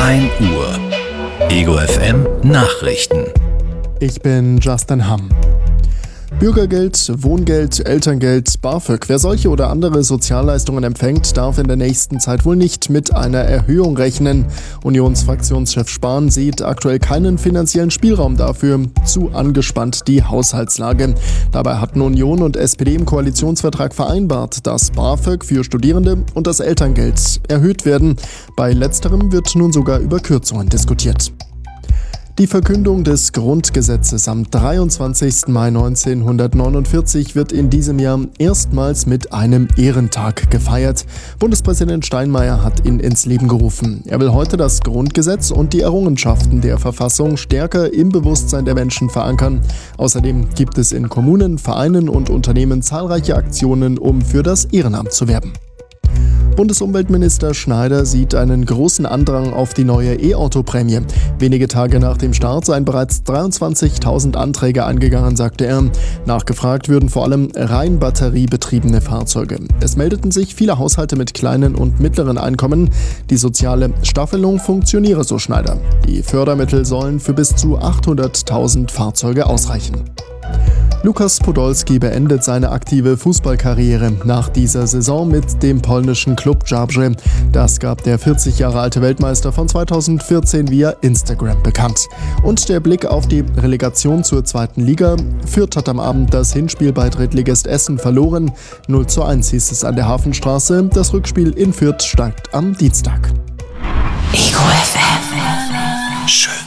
1 Uhr. Ego FM Nachrichten. Ich bin Justin Hamm. Bürgergeld, Wohngeld, Elterngeld, BAföG. Wer solche oder andere Sozialleistungen empfängt, darf in der nächsten Zeit wohl nicht mit einer Erhöhung rechnen. Unionsfraktionschef Spahn sieht aktuell keinen finanziellen Spielraum dafür. Zu angespannt die Haushaltslage. Dabei hatten Union und SPD im Koalitionsvertrag vereinbart, dass BAföG für Studierende und das Elterngeld erhöht werden. Bei letzterem wird nun sogar über Kürzungen diskutiert. Die Verkündung des Grundgesetzes am 23. Mai 1949 wird in diesem Jahr erstmals mit einem Ehrentag gefeiert. Bundespräsident Steinmeier hat ihn ins Leben gerufen. Er will heute das Grundgesetz und die Errungenschaften der Verfassung stärker im Bewusstsein der Menschen verankern. Außerdem gibt es in Kommunen, Vereinen und Unternehmen zahlreiche Aktionen, um für das Ehrenamt zu werben. Bundesumweltminister Schneider sieht einen großen Andrang auf die neue E-Auto-Prämie. Wenige Tage nach dem Start seien bereits 23.000 Anträge eingegangen, sagte er. Nachgefragt würden vor allem rein batteriebetriebene Fahrzeuge. Es meldeten sich viele Haushalte mit kleinen und mittleren Einkommen. Die soziale Staffelung funktioniere, so Schneider. Die Fördermittel sollen für bis zu 800.000 Fahrzeuge ausreichen. Lukas Podolski beendet seine aktive Fußballkarriere nach dieser Saison mit dem polnischen Klub Zabrze. Das gab der 40 Jahre alte Weltmeister von 2014 via Instagram bekannt. Und der Blick auf die Relegation zur 2. Liga. Fürth hat am Abend das Hinspiel bei Drittligist Essen verloren. 0:1 hieß es an der Hafenstraße. Das Rückspiel in Fürth startet am Dienstag. Ego FM. Schön.